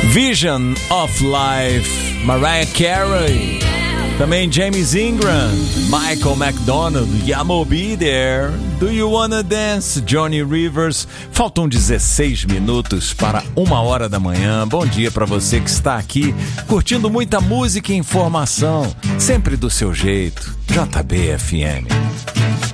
Vision of Life, Mariah Carey, também James Ingram, Michael McDonald, I'ma Be There, Do You Wanna Dance, Johnny Rivers. Faltam 16 minutos para 1h da manhã. Bom dia para você que está aqui curtindo muita música e informação, sempre do seu jeito. JB FM.